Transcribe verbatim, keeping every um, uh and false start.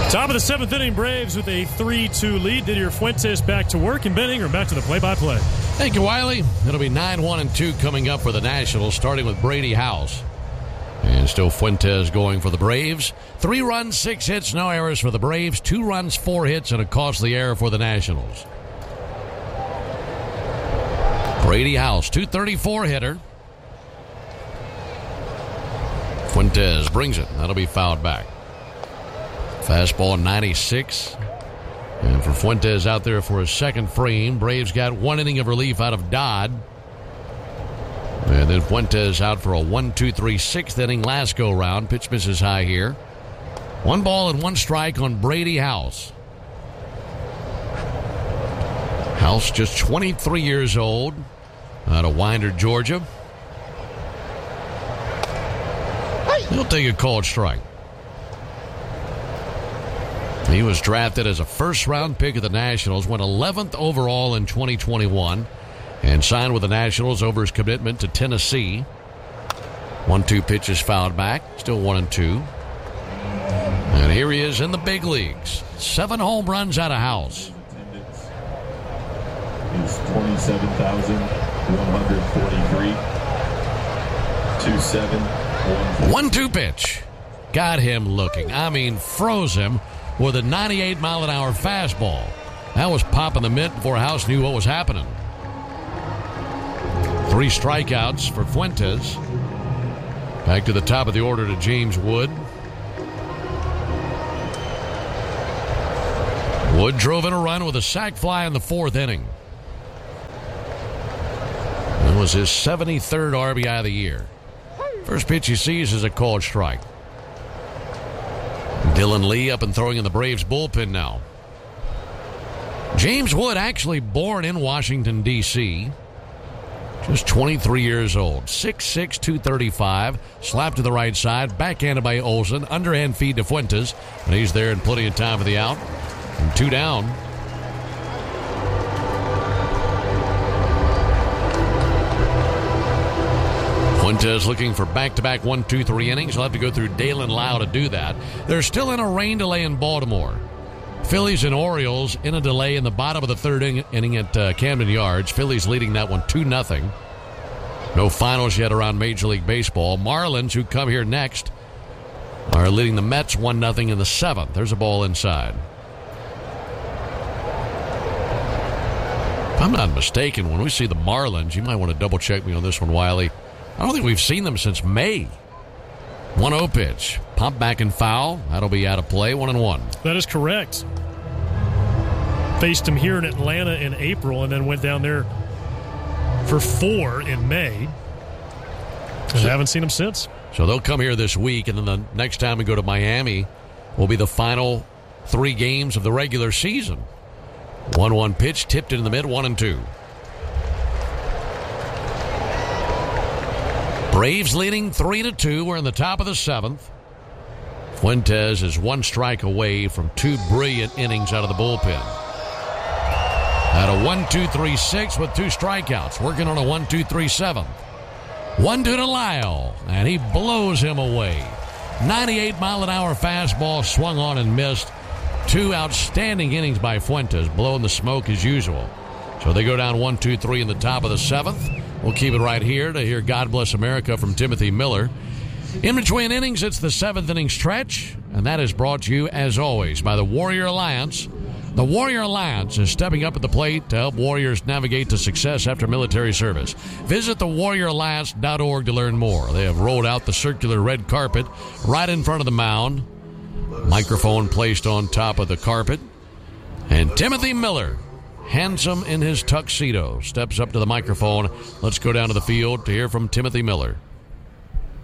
Top of the seventh inning, Braves with a three two lead. Didier Fuentes back to work, and Ben Ingram back to the play-by-play. Thank you, Wiley. It'll be nine one and two coming up for the Nationals, starting with Brady House. And still Fuentes going for the Braves. Three runs, six hits, no errors for the Braves. Two runs, four hits, and a costly error for the Nationals. Brady House, two thirty-four hitter. Fuentes brings it. That'll be fouled back. Fastball ninety-six. And for Fuentes out there for his second frame, Braves got one inning of relief out of Dodd. And then Fuentes out for a one two three sixth inning last go-round. Pitch misses high here. One ball and one strike on Brady House. House just twenty-three years old, out of Winder, Georgia. He'll take a called strike. He was drafted as a first-round pick of the Nationals, went eleventh overall in twenty twenty-one, and signed with the Nationals over his commitment to Tennessee. One two pitches fouled back, still one and two. And here he is in the big leagues. Seven home runs out of House. Is twenty-seven thousand one hundred forty-three. two seven one. one two pitch. Got him looking. I mean, froze him with a ninety-eight mile an hour fastball. That was popping the mitt before House knew what was happening. Three strikeouts for Fuentes. Back to the top of the order to James Wood. Wood drove in a run with a sac fly in the fourth inning. That was his seventy-third R B I of the year. First pitch he sees is a called strike. Dylan Lee up and throwing in the Braves bullpen now. James Wood, actually born in Washington, D C Just twenty-three years old. six six, two thirty-five. Slap to the right side. Backhanded by Olsen. Underhand feed to Fuentes. And he's there in plenty of time for the out. And two down. Fuentes looking for back-to-back one two three innings. He'll have to go through Dalen Lau to do that. They're still in a rain delay in Baltimore. Phillies and Orioles in a delay in the bottom of the third inning at uh, Camden Yards. Phillies leading that one two nothing. No finals yet around Major League Baseball. Marlins, who come here next, are leading the Mets one nothing in the seventh. There's a ball inside. If I'm not mistaken, when we see the Marlins, you might want to double-check me on this one, Wiley. I don't think we've seen them since May. one oh pitch. Pump back and foul. That'll be out of play. One and one. That is correct. Faced him here in Atlanta in April and then went down there for four in May. And so, haven't seen him since. So they'll come here this week, and then the next time we go to Miami will be the final three games of the regular season. one one pitch, tipped in the mid, one and two. Braves leading three to two. We're in the top of the seventh. Fuentes is one strike away from two brilliant innings out of the bullpen. At a one two three six with two strikeouts. Working on a one two three seven. one two to Lyle, and he blows him away. ninety-eight mile an hour fastball swung on and missed. Two outstanding innings by Fuentes, blowing the smoke as usual. So they go down one two three in the top of the seventh. We'll keep it right here to hear God Bless America from Timothy Miller. In between innings, it's the seventh inning stretch, and that is brought to you, as always, by the Warrior Alliance. The Warrior Alliance is stepping up at the plate to help warriors navigate to success after military service. Visit the warrior alliance dot org to learn more. They have rolled out the circular red carpet right in front of the mound. Microphone placed on top of the carpet. And Timothy Miller, handsome in his tuxedo, steps up to the microphone. Let's go down to the field to hear from Timothy Miller.